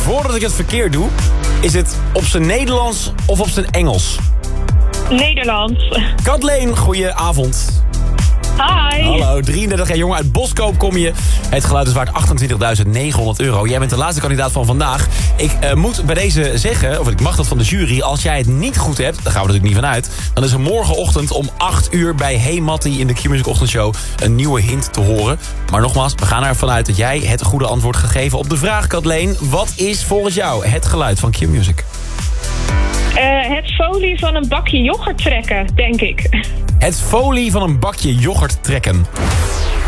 voordat ik het verkeerd doe, is het op zijn Nederlands of op zijn Engels? Nederlands. Kathleen, goeie-avond. Hi. Hallo, 33 jaar jongen uit Boskoop kom je. Het geluid is waard €28.900. Jij bent de laatste kandidaat van vandaag. Ik moet bij deze zeggen, of ik mag dat van de jury, als jij het niet goed hebt, daar gaan we natuurlijk niet van uit, dan is er morgenochtend om 8 uur bij Hey Mattie in de Q-Music ochtendshow een nieuwe hint te horen. Maar nogmaals, we gaan ervan uit dat jij het goede antwoord gegeven op de vraag, Kathleen. Wat is volgens jou het geluid van Q-Music? Het folie van een bakje yoghurt trekken, denk ik. Het folie van een bakje yoghurt trekken.